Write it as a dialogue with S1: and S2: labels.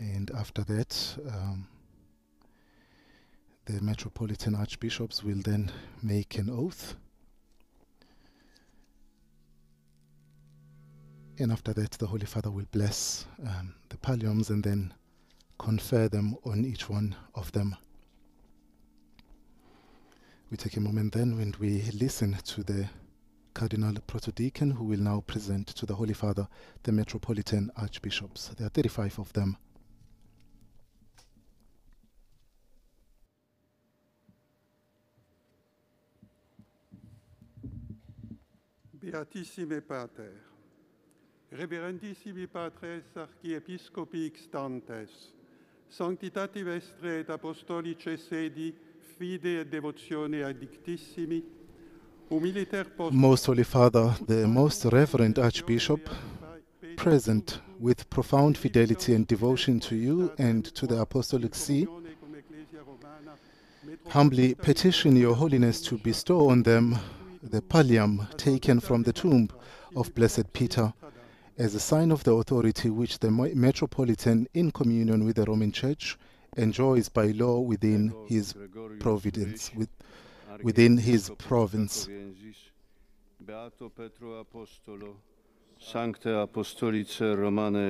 S1: And after that, the Metropolitan Archbishops will then make an oath. And after that, the Holy Father will bless the palliums and then confer them on each one of them. We take a moment then when we listen to the Cardinal Protodeacon, who will now present to the Holy Father the Metropolitan Archbishops. There are 35 of them.
S2: Beatissime Pater, Reverendissimi Patres Archiepiscopi Extantes, Sanctitati Vestre et Apostolice Sedi, Fide et Devotione Addictissimi, Humiliter Post.
S1: Most Holy Father, the Most Reverend Archbishop, present with profound fidelity and devotion to you and to the Apostolic See, humbly petition Your Holiness to bestow on them the pallium taken from the tomb of Blessed Peter as a sign of the authority which the Metropolitan, in communion with the Roman Church, enjoys by law within his providence, within his province.
S3: Beato Petro Apostolo, Sancte Apostolice Romane